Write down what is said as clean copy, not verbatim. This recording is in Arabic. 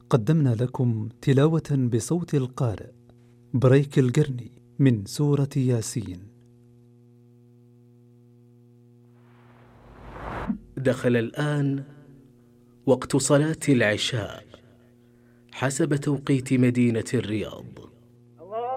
قدمنا لكم تلاوة بصوت القارئ بريك القرني من سورة ياسين. دخل الآن وقت صلاة العشاء حسب توقيت مدينة الرياض.